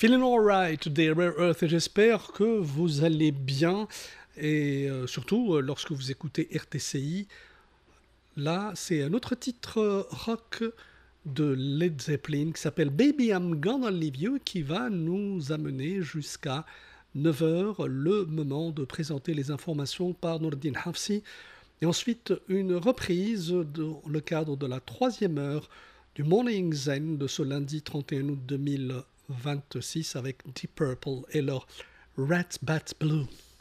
Feeling alright des Rare Earth et j'espère que vous allez bien et surtout lorsque vous écoutez RTCI. Là, c'est un autre titre rock de Led Zeppelin qui s'appelle Baby I'm Gonna Leave You qui va nous amener jusqu'à 9 heures, le moment de présenter les informations par Nourdine Hafsi. Et ensuite, une reprise dans le cadre de la troisième heure du Morning Zen de ce lundi 31 août 2026 avec Deep Purple et leur Rat Bat Blue.